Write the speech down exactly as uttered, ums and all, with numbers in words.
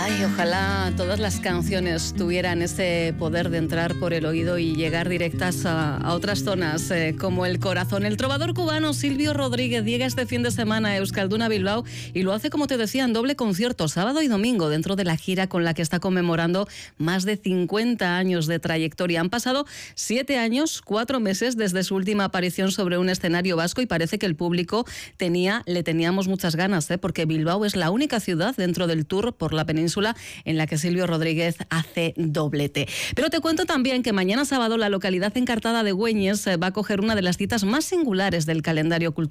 Ay, ojalá todas las canciones tuvieran ese poder de entrar por el oído y llegar directas a, a otras zonas, eh, como el corazón. El trovador cubano Silvio Rodríguez llega este fin de semana a Euskalduna Bilbao y lo hace, como te decía, en doble concierto, sábado y domingo, dentro de la gira con la que está conmemorando más de cincuenta años de trayectoria. Han pasado siete años, cuatro meses desde su última aparición sobre un escenario vasco y parece que el público tenía, le teníamos muchas ganas, ¿eh? porque Bilbao es la única ciudad dentro del tour por la península en la que Silvio Rodríguez hace doblete. Pero te cuento también que mañana sábado la localidad encartada de Güeñes va a coger una de las citas más singulares del calendario cultural